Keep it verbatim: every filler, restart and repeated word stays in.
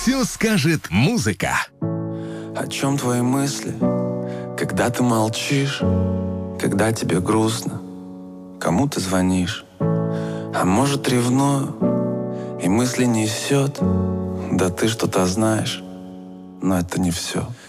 Все скажет музыка. О чем твои мысли, когда ты молчишь, когда тебе грустно, кому ты звонишь? А может, ревную и мысли несет, да ты что-то знаешь, но это не все.